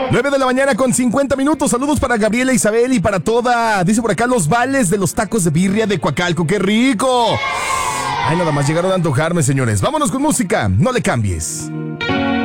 9 de la mañana con 50 minutos. Saludos para Gabriela, Isabel y para toda, dice por acá, los vales de los tacos de birria de Coacalco. ¡Qué rico! Ay, nada más llegaron a antojarme, señores. Vámonos con música. No le cambies.